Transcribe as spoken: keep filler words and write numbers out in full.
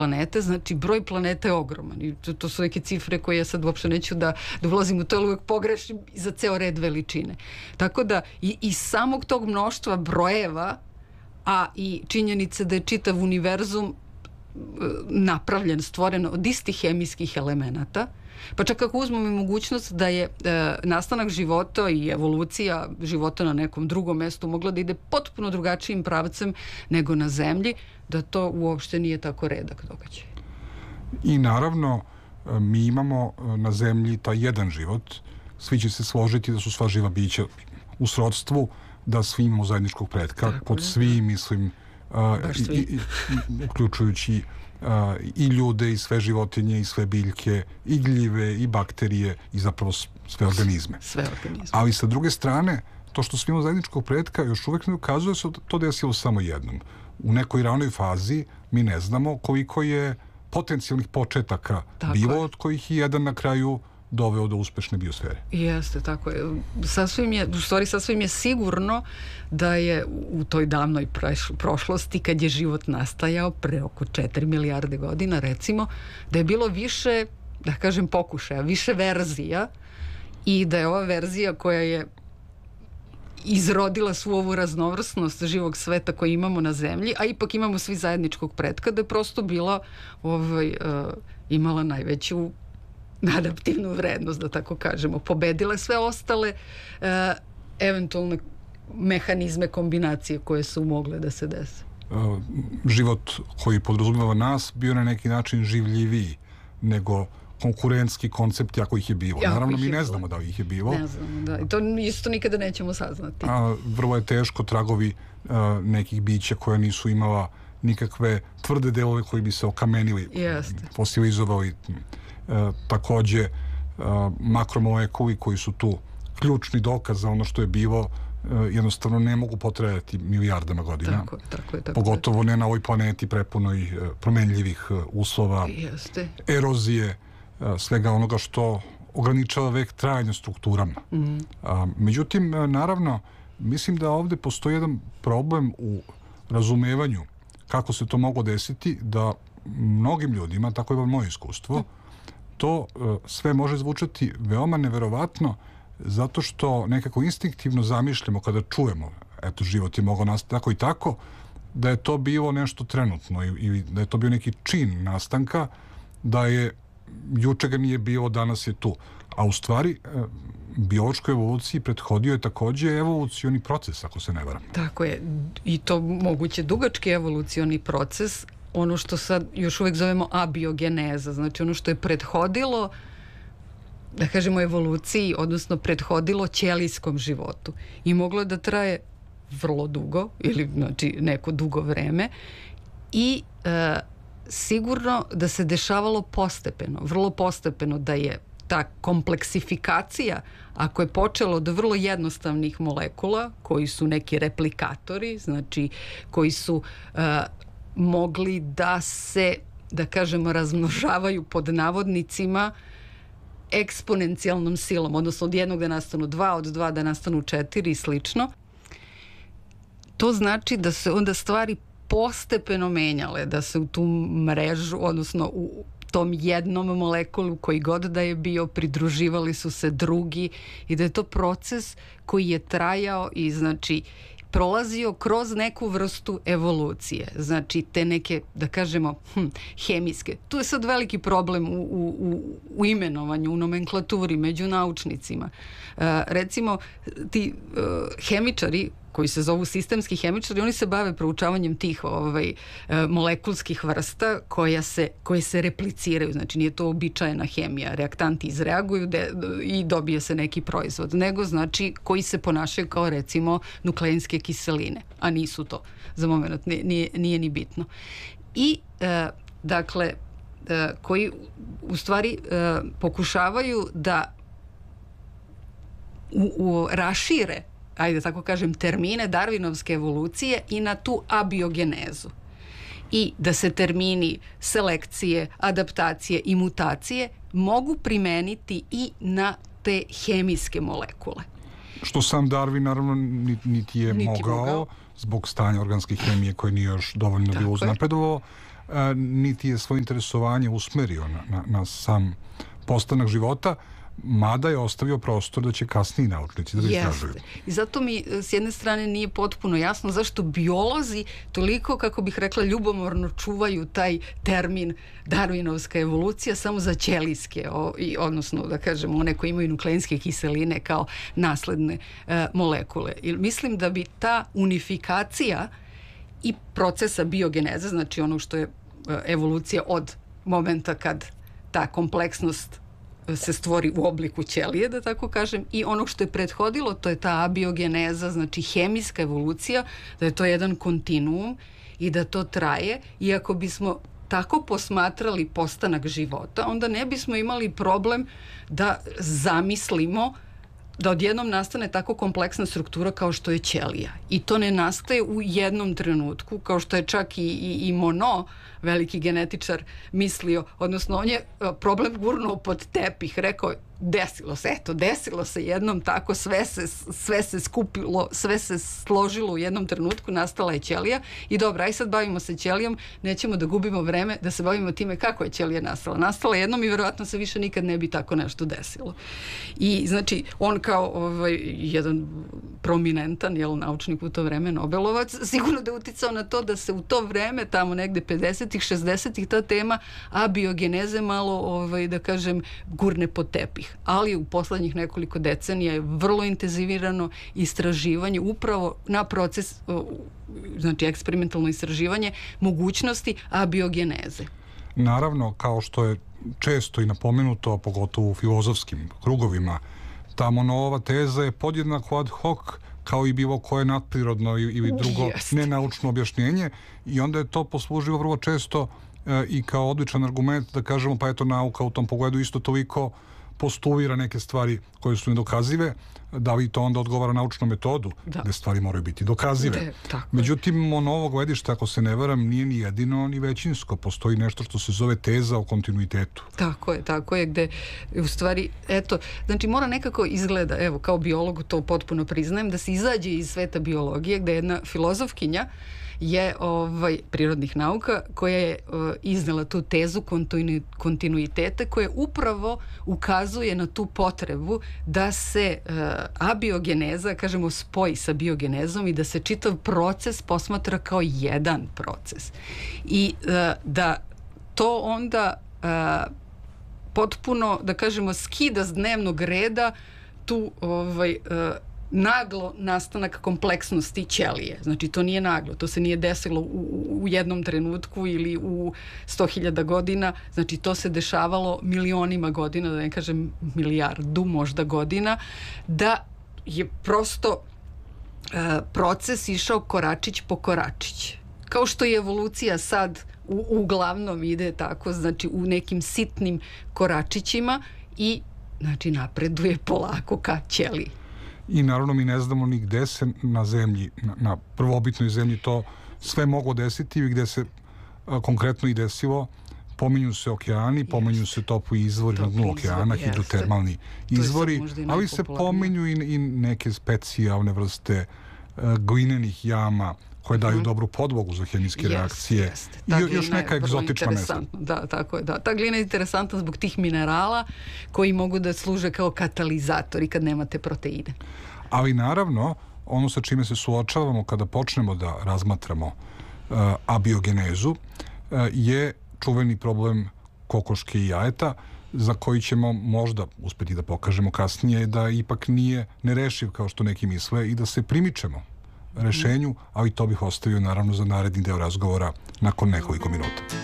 planete, znači broj planeta je ogroman i to, to su neke cifre koje ja sad uopšte neću da, da ulazim u to, ali uvek pogrešim za ceo red veličine. Tako da i, i samog tog mnoštva brojeva, a i činjenice da je čitav univerzum napravljen, stvoren od istih hemijskih elemenata, pa čak ako uzmemo i mogućnost da je e, nastanak života i evolucija života na nekom drugom mestu mogla da ide potpuno drugačijim pravcem nego na Zemlji, da to uopšte nije tako redak događaj. I naravno, mi imamo na Zemlji taj jedan život. Svi će se složiti da su sva živa bića u srodstvu, da svi imamo zajedničkog pretka. Tako, pod svi, mislim, a, i, i, uključujući a, i ljude, i sve životinje, i sve biljke, i gljive, i bakterije, i zapravo sve organizme. Sve organizme. Ali sa druge strane, to što svi imamo zajedničkog pretka još uvek ne ukazuje se to desilo samo jednom. U nekoj ranoj fazi mi ne znamo koliko je potencijalnih početaka tako bilo, je. Od kojih je jedan na kraju doveo do uspešne biosfere. Jeste, tako je. Sasvim je, u stvari sasvim je sigurno da je u toj davnoj prošlosti, kad je život nastajao pre oko četiri milijarde godina, recimo, da je bilo više, da kažem, pokušaja, više verzija i da je ova verzija koja je izrodila svu ovu raznovrsnost živog sveta koji imamo na Zemlji, a ipak imamo svi zajedničkog pretka, da je prosto bila ovaj, uh, imala najveću adaptivnu vrednost, da tako kažemo. Pobedile sve ostale uh, eventualne mehanizme kombinacije koje su mogle da se dese. Uh, život koji podrazumijeva nas bio na neki način življiviji nego konkurentski koncepti ako ih je bilo. Jako Naravno, mi ne bilo. znamo da ih je bilo. Ne znamo, da. I to isto nikada nećemo saznati. A, vrlo je teško tragovi a, nekih bića koja nisu imala nikakve tvrde delove koji bi se okamenili, Jeste. fosilizovali. A, takođe, a, makromolekuli koji su tu ključni dokaz za ono što je bilo, a, jednostavno ne mogu potrajati milijardama godina. Tako je, tako je. Tako Pogotovo ne na ovoj planeti prepunoj promenljivih uslova, Jeste. erozije, svega onoga što ograničava vek trajanja strukturama. Mm. A, međutim, naravno, mislim da ovde postoji jedan problem u razumevanju kako se to moglo desiti, da mnogim ljudima, tako je bilo moje iskustvo, to a, sve može zvučati veoma neverovatno, zato što nekako instinktivno zamišljamo kada čujemo, eto, život je mogao nastati tako i tako, da je to bilo nešto trenutno ili da je to bio neki čin nastanka, da je juče ga nije bilo, danas je tu. A u stvari, biološkoj evoluciji prethodio je takođe evolucioni proces, ako se ne varam. Tako je. I to moguće dugački evolucioni proces, ono što sad još uvek zovemo abiogeneza, znači ono što je prethodilo, da kažemo, evoluciji, odnosno prethodilo ćelijskom životu. I moglo da traje vrlo dugo, ili znači neko dugo vreme, i e, sigurno da se dešavalo postepeno, vrlo postepeno, da je ta kompleksifikacija, ako je počelo od vrlo jednostavnih molekula, koji su neki replikatori, znači koji su uh, mogli da se, da kažemo, razmnožavaju pod navodnicima eksponencijalnom silom, odnosno od jednog da nastanu dva, od dva da nastanu četiri i slično. To znači da se onda stvari postepeno menjale, da se u tu mrežu, odnosno u tom jednom molekulu koji god da je bio, pridruživali su se drugi i da je to proces koji je trajao i znači prolazio kroz neku vrstu evolucije. Znači te neke, da kažemo, hm, hemijske. Tu je sad veliki problem u, u, u imenovanju, u nomenklaturi, među naučnicima. Uh, recimo, ti uh, hemičari koji se zovu sistemski hemičari, oni se bave proučavanjem tih ovaj, molekulskih vrsta koja se, koje se repliciraju. Znači, nije to običajna hemija. Reaktanti izreaguju de, i dobije se neki proizvod. Nego, znači, koji se ponašaju kao, recimo, nukleinske kiseline. A nisu to. Za moment nije, nije ni bitno. I, e, dakle, e, koji u stvari e, pokušavaju da u, u, rašire, ajde tako kažem, termine darvinovske evolucije i na tu abiogenezu. I da se termini selekcije, adaptacije i mutacije mogu primeniti i na te hemijske molekule. Što sam Darwin naravno niti je niti mogao, mogao, zbog stanja organske hemije koje nije još dovoljno bilo uznapredovalo. niti je svoje interesovanje usmerio na, na, na sam postanak života, mada je ostavio prostor da će kasniji naučnici da ga istražuju. I zato mi s jedne strane nije potpuno jasno zašto biolozi toliko, kako bih rekla, ljubomorno čuvaju taj termin darwinovska evolucija samo za ćelijske, o, i, odnosno da kažemo one koji imaju nukleinske kiseline kao nasledne e, molekule. I mislim da bi ta unifikacija i procesa biogeneze, znači ono što je e, evolucija od momenta kad ta kompleksnost se stvori u obliku ćelije, da tako kažem, i ono što je prethodilo, to je ta abiogeneza, znači hemijska evolucija, da je to jedan kontinuum i da to traje, i ako bismo tako posmatrali postanak života, onda ne bismo imali problem da zamislimo da odjednom nastane tako kompleksna struktura kao što je ćelija. I to ne nastaje u jednom trenutku, kao što je čak i, i, i Monod, veliki genetičar, mislio, odnosno on je problem gurnuo pod tepih, rekao, desilo se, eto, desilo se jednom tako, sve se, sve se skupilo, sve se složilo u jednom trenutku, nastala je ćelija i dobro, aj sad bavimo se ćelijom, nećemo da gubimo vreme da se bavimo time kako je ćelija nastala. Nastala jednom i verovatno se više nikad ne bi tako nešto desilo. I znači, on kao ovaj, jedan prominentan, jel, naučnik u to vreme, Nobelovac, sigurno da je uticao na to da se u to vreme, tamo negde pedesetih, šezdesetih, ta tema abiogeneze malo, ovaj, da kažem, gurne pod tepih. Ali u poslednjih nekoliko decenija je vrlo intenzivirano istraživanje upravo na proces, znači eksperimentalno istraživanje mogućnosti abiogeneze. Naravno, kao što je često i napomenuto, pogotovo u filozofskim krugovima, ta Monodova teza je podjednako ad hoc kao i bilo koje nadprirodno ili drugo Jeste. nenaučno objašnjenje, i onda je to poslužilo vrlo često e, i kao odličan argument da kažemo, pa eto, nauka u tom pogledu isto toliko postulira neke stvari koje su nedokazive, da li to onda odgovara naučnom metodu, da. Gde stvari moraju biti dokazive. De, Međutim, Monodovo gledište, ako se ne varam, nije ni jedino ni većinsko. Postoji nešto što se zove teza o kontinuitetu. Tako je, tako je, gde u stvari, eto, znači mora nekako izgleda, evo, kao biolog to potpuno priznajem, da se izađe iz sveta biologije, gde jedna filozofkinja je ovaj, prirodnih nauka koja je uh, iznela tu tezu kontinu, kontinuiteta koja upravo ukazuje na tu potrebu da se uh, abiogeneza, kažemo, spoji sa biogenezom i da se čitav proces posmatra kao jedan proces. I uh, da to onda uh, potpuno, da kažemo, skida s dnevnog reda tu ovaj, uh, naglo nastanak kompleksnosti ćelije. Znači, to nije naglo, to se nije desilo u, u jednom trenutku ili u sto hiljada godina, znači to se dešavalo milionima godina, da ne kažem milijardu možda godina, da je prosto e, proces išao koračić po koračić. Kao što je evolucija sad u, uglavnom ide tako, znači u nekim sitnim koračićima i znači napreduje polako ka ćeliji. I naravno mi ne znamo ni gde se na zemlji, na, na prvobitnoj zemlji to sve moglo desiti i gde se a, konkretno i desilo. Pominju se okeani, pominju se topli izvori na dnu okeana, hidrotermalni izvori, ali se pominju i, i neke specijalne vrste a, glinenih jama koje daju uh-huh. dobru podlogu za hemijske yes, reakcije. Yes. I još neka egzotična mesta. Da, tako je. Da. Ta glina je interesantna zbog tih minerala koji mogu da služe kao katalizatori kad nemate proteine. Ali naravno, ono sa čime se suočavamo kada počnemo da razmatramo uh, abiogenezu uh, je čuveni problem kokoške i jajeta, za koji ćemo možda uspeti da pokažemo kasnije da ipak nije nerešiv kao što neki misle i da se primičemo rešenju, ali to bih ostavio naravno za naredni deo razgovora nakon nekoliko minuta.